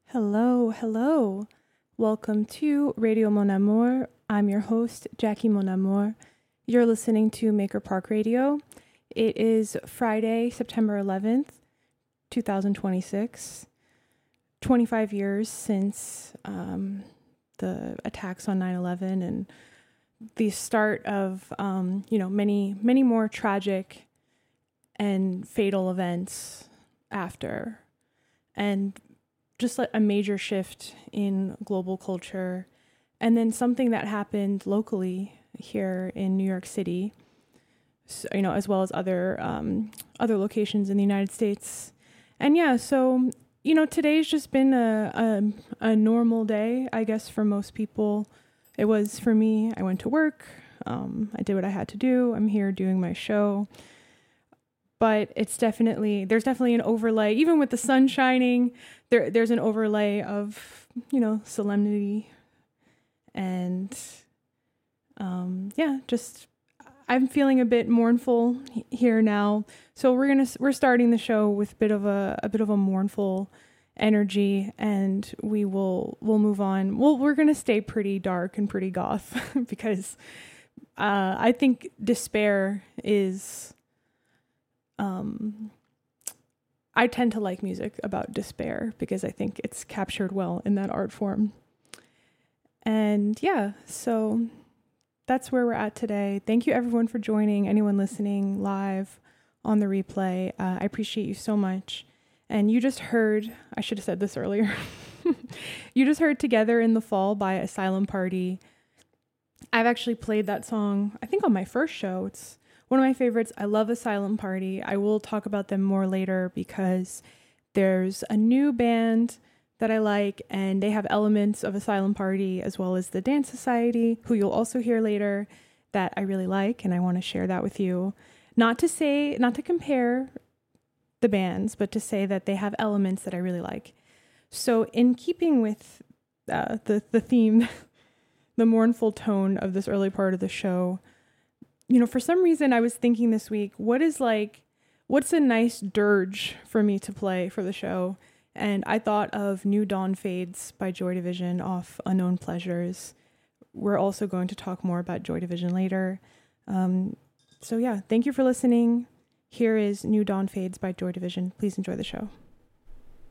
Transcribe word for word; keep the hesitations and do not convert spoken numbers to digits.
Hello, hello. Welcome to Radio Mon Amour. I'm your host, Jackie Mon Amour. You're listening to Maker Park Radio. It is Friday, September eleventh, twenty twenty-six. twenty-five years since um, the attacks on nine eleven and the start of, um, you know, many, many more tragic and fatal events after. And just like a major shift in global culture. And then something that happened locally here in New York City, so, you know, as well as other um, other locations in the United States. And yeah, so, you know, today's just been a, a, a normal day, I guess, for most people. It was for me. I went to work. Um, I did what I had to do. I'm here doing my show. But it's definitely, there's definitely an overlay, even with the sun shining, there there's an overlay of, you know, solemnity. And um, yeah, just, I'm feeling a bit mournful here now. So we're going to, we're starting the show with a bit of a, a bit of a mournful energy, and we will, we'll move on. Well, we're going to stay pretty dark and pretty goth because uh, I think despair is, Um, I tend to like music about despair because I think it's captured well in that art form. And yeah, so that's where we're at today. Thank you everyone for joining, anyone listening live on the replay. Uh, I appreciate you so much. And you just heard, I should have said this earlier, you just heard Together in the Fall by Asylum Party. I've actually played that song, I think on my first show. It's one of my favorites. I love Asylum Party. I will talk about them more later because there's a new band that I like, and they have elements of Asylum Party as well as the Dance Society, who you'll also hear later, that I really like, and I want to share that with you. Not to say, not to compare the bands, but to say that they have elements that I really like. So in keeping with uh, the, the theme, the mournful tone of this early part of the show, you know, for some reason I was thinking this week, what is like, what's a nice dirge for me to play for the show? And I thought of New Dawn Fades by Joy Division off Unknown Pleasures. We're also going to talk more about Joy Division later. Um, so yeah, thank you for listening. Here is New Dawn Fades by Joy Division. Please enjoy the show.